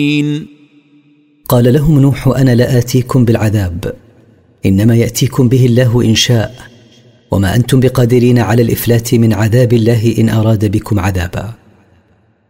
قال لهم نوح: أنا لا آتيكم بالعذاب، إنما يأتيكم به الله إن شاء، وما أنتم بقادرين على الإفلات من عذاب الله إن أراد بكم عذابا.